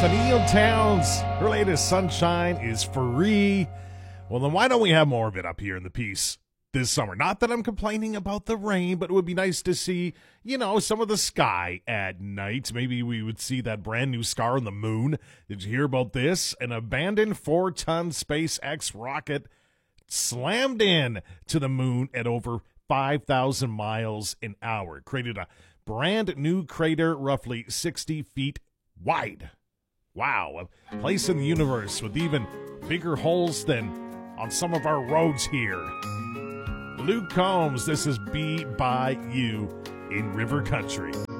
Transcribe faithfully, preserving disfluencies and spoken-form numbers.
to Neil Towns. Her latest, Sunshine, is free. Well, then why don't we have more of it up here in the piece this summer? Not that I'm complaining about the rain, but it would be nice to see, you know, some of the sky at night. Maybe we would see that brand new scar on the moon. Did you hear about this? An abandoned four-ton SpaceX rocket slammed in to the moon at over five thousand miles an hour. It created a brand new crater roughly sixty feet wide. Wow, a place in the universe with even bigger holes than on some of our roads here. Luke Combs, this is Be By You in River Country.